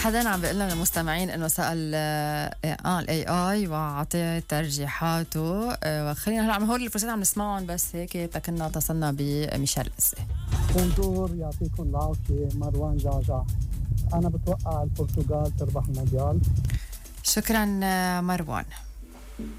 حدا عم بيقول لنا من المستمعين انه سأل الاي اي واعطي ترجيحاته، وخلينا هلا عم هول الفرصات عم نسمعهم، بس هيك تكلنا اتصلنا بميشيل اسي. بونجور، يعطيكم العافية. مروان جعجع. أنا بتوقع البرتغال تربح المونديال. شكرا مروان.